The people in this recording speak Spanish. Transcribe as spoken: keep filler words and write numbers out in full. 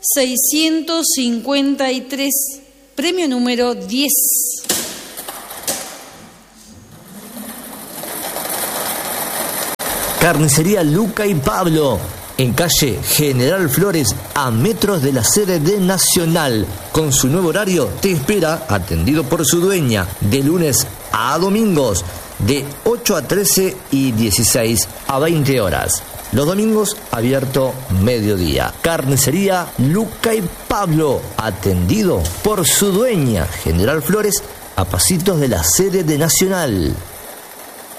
seiscientos cincuenta y tres, premio número diez. Carnicería Luca y Pablo, en calle General Flores, a metros de la sede de Nacional. Con su nuevo horario te espera, atendido por su dueña, de lunes a domingos, de ocho a trece y dieciséis a veinte horas. Los domingos abierto mediodía. Carnicería Luca y Pablo, atendido por su dueña, General Flores, a pasitos de la sede de Nacional.